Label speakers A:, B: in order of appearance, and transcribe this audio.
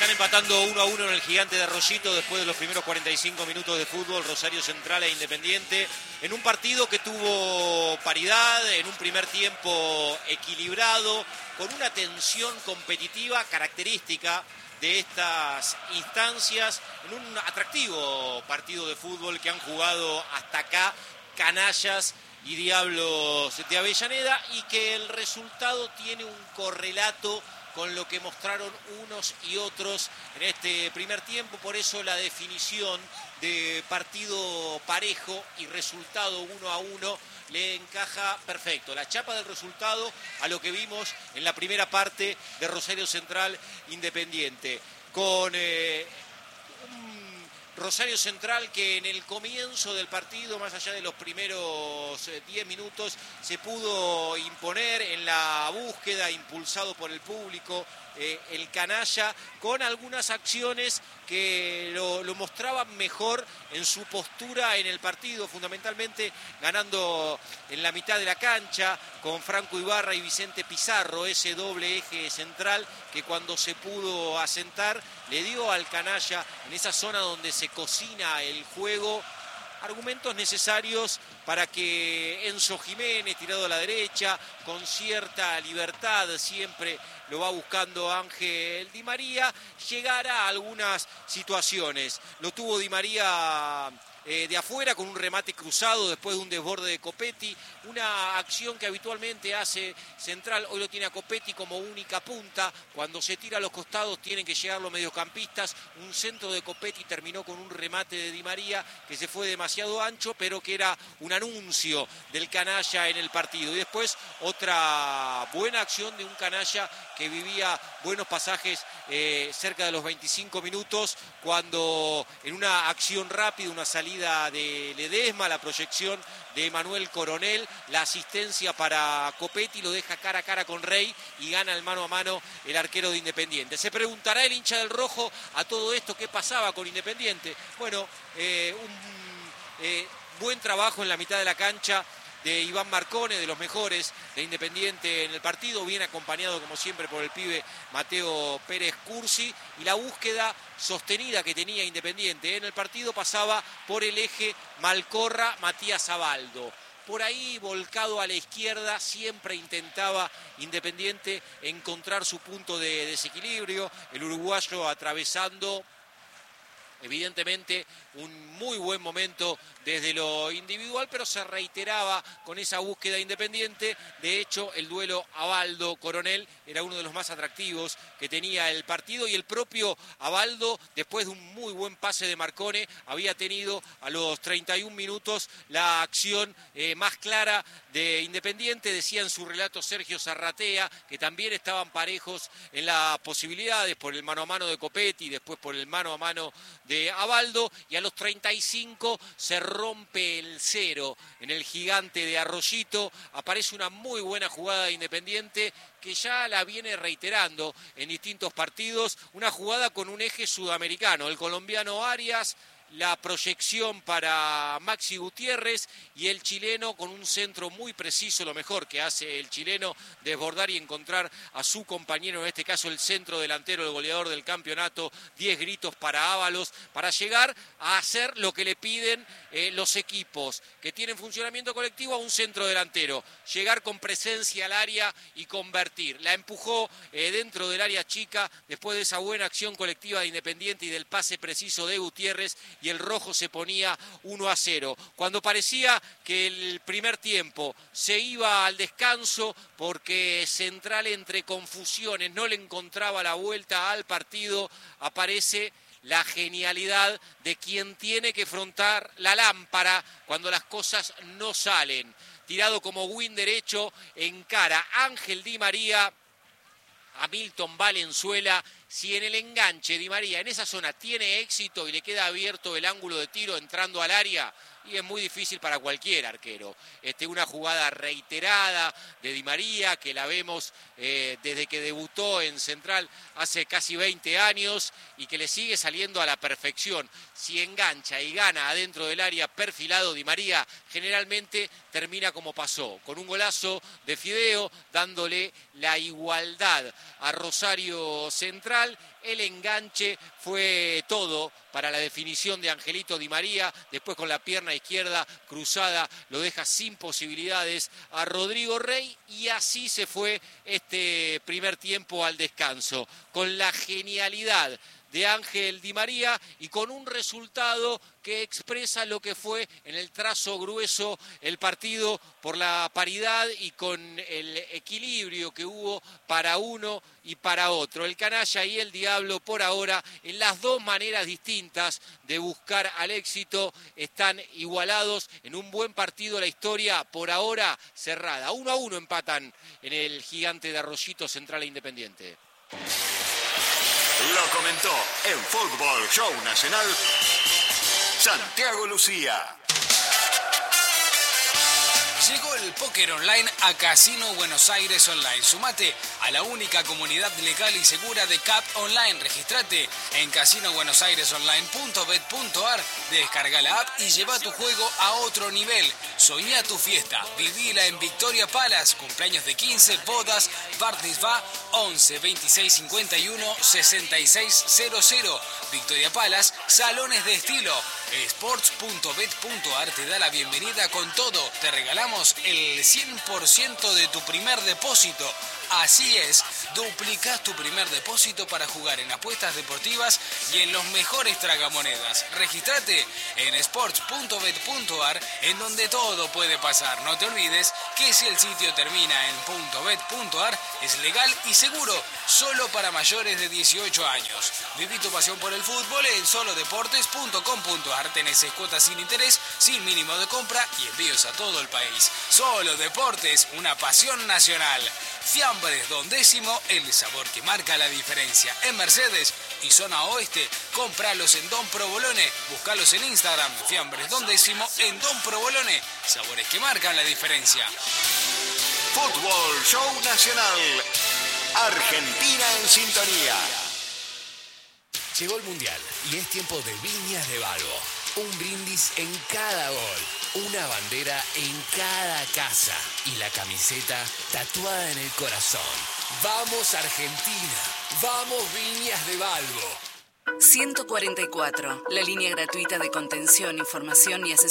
A: Están empatando 1-1 en el Gigante de Arroyito después de los primeros 45 minutos de fútbol, Rosario Central e Independiente, en un partido que tuvo paridad, en un primer tiempo equilibrado, con una tensión competitiva característica de estas instancias, en un atractivo partido de fútbol que han jugado hasta acá canallas y Diablos de Avellaneda, y que el resultado tiene un correlato con lo que mostraron unos y otros en este primer tiempo. Por eso la definición de partido parejo y resultado 1-1 le encaja perfecto. La chapa del resultado a lo que vimos en la primera parte de Rosario Central Independiente, con Rosario Central que en el comienzo del partido, más allá de los primeros 10 minutos, se pudo imponer en la búsqueda, impulsado por el público, el canalla, con algunas acciones que lo mostraban mejor en su postura en el partido, fundamentalmente ganando en la mitad de la cancha con Franco Ibarra y Vicente Pizarro, ese doble eje central que cuando se pudo asentar le dio al canalla en esa zona donde se cocina el juego argumentos necesarios para que Enzo Jiménez, tirado a la derecha, con cierta libertad, siempre lo va buscando Ángel Di María, llegara a algunas situaciones. Lo tuvo Di María de afuera con un remate cruzado después de un desborde de Copetti, una acción que habitualmente hace Central. Hoy lo tiene a Copetti como única punta, cuando se tira a los costados tienen que llegar los mediocampistas. Un centro de Copetti terminó con un remate de Di María que se fue demasiado ancho, pero que era un anuncio del canalla en el partido. Y después otra buena acción de un canalla que vivía buenos pasajes cerca de los 25 minutos, cuando en una acción rápida, una salida de Ledesma, la proyección de Manuel Coronel, la asistencia para Copetti, lo deja cara a cara con Rey y gana el mano a mano el arquero de Independiente. Se preguntará el hincha del rojo a todo esto qué pasaba con Independiente. Bueno, buen trabajo en la mitad de la cancha de Iván Marcone, de los mejores de Independiente en el partido, bien acompañado como siempre por el pibe Mateo Pérez Cursi, y la búsqueda sostenida que tenía Independiente en el partido pasaba por el eje Malcorra-Matías Abaldo. Por ahí, volcado a la izquierda, siempre intentaba Independiente encontrar su punto de desequilibrio, el uruguayo atravesando evidentemente un muy buen momento desde lo individual, pero se reiteraba con esa búsqueda Independiente. De hecho, el duelo Abaldo-Coronel era uno de los más atractivos que tenía el partido, y el propio Abaldo, después de un muy buen pase de Marcone, había tenido a los 31 minutos la acción más clara de Independiente. Decía en su relato Sergio Zarratea que también estaban parejos en las posibilidades por el mano a mano de Copetti y después por el mano a mano de Abaldo, y a los 35 se rompe el cero en el Gigante de Arroyito. Aparece una muy buena jugada de Independiente que ya la viene reiterando en distintos partidos, una jugada con un eje sudamericano, el colombiano Arias, la proyección para Maxi Gutiérrez y el chileno con un centro muy preciso, lo mejor que hace el chileno, desbordar y encontrar a su compañero, en este caso el centro delantero, el goleador del campeonato. 10 gritos para Ábalos, para llegar a hacer lo que le piden los equipos que tienen funcionamiento colectivo a un centro delantero, llegar con presencia al área y convertir. La empujó dentro del área chica después de esa buena acción colectiva de Independiente y del pase preciso de Gutiérrez, y el rojo se ponía 1-0. Cuando parecía que el primer tiempo se iba al descanso porque Central, entre confusiones, no le encontraba la vuelta al partido, aparece la genialidad de quien tiene que afrontar la lámpara cuando las cosas no salen. Tirado como win derecho, encara Ángel Di María a Milton Valenzuela. Si en el enganche Di María en esa zona tiene éxito y le queda abierto el ángulo de tiro entrando al área, y es muy difícil para cualquier arquero. Una jugada reiterada de Di María, que la vemos desde que debutó en Central hace casi 20 años y que le sigue saliendo a la perfección. Si engancha y gana adentro del área perfilado, Di María generalmente termina como pasó, con un golazo de Fideo, dándole la igualdad a Rosario Central. central. El enganche fue todo para la definición de Angelito Di María. Después con la pierna izquierda cruzada lo deja sin posibilidades a Rodrigo Rey. Y así se fue este primer tiempo al descanso. Con la genialidad de Ángel Di María y con un resultado que expresa lo que fue en el trazo grueso el partido por la paridad y con el equilibrio que hubo para uno y para otro. El canalla y el diablo por ahora en las dos maneras distintas de buscar al éxito están igualados en un buen partido. La historia por ahora cerrada. 1-1 empatan en el Gigante de Arroyito Central e Independiente.
B: Lo comentó en Fútbol Show Nacional Santiago Lucía.
C: Llegó el póker online a Casino Buenos Aires Online. Sumate a la única comunidad legal y segura de CAP Online. Registrate en casinobuenosairesonline.bet.ar. Descarga la app y lleva tu juego a otro nivel. Soñá tu fiesta. Vivila en Victoria Palace. Cumpleaños de 15, bodas, bar mitzvah, 11 26 51 66 00. Victoria Palace, salones de estilo. Sports.bet.ar te da la bienvenida con todo. Te regalamos el 100% de tu primer depósito. Así es, duplicás tu primer depósito para jugar en apuestas deportivas y en los mejores tragamonedas. Regístrate en sports.bet.ar, en donde todo puede pasar. No te olvides que si el sitio termina en .bet.ar es legal y seguro, solo para mayores de 18 años. Viví tu pasión por el fútbol en solodeportes.com.ar. Tenés cuotas sin interés, sin mínimo de compra y envíos a todo el país. Solo Deportes, una pasión nacional. Fiambres Don Décimo, el sabor que marca la diferencia. En Mercedes y zona oeste, compralos en Don Provolone. Búscalos en Instagram, Fiambres Don Décimo en Don Provolone. Sabores que marcan la diferencia.
B: Fútbol Show Nacional. Argentina en sintonía.
D: Llegó el Mundial y es tiempo de Viñas de Balbo. Un brindis en cada gol, una bandera en cada casa y la camiseta tatuada en el corazón. ¡Vamos Argentina! ¡Vamos Viñas de Balbo!
E: 144, la línea gratuita de contención, información y asesoría.